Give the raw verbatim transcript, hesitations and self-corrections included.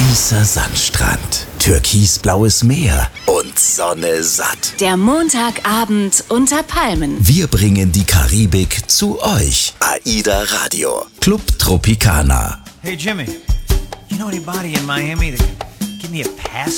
Weißer Sandstrand, türkisblaues Meer und Sonne satt. Der Montagabend unter Palmen. Wir bringen die Karibik zu euch. AIDA Radio, Club Tropicana. Hey Jimmy, you know anybody in Miami that can give me a pass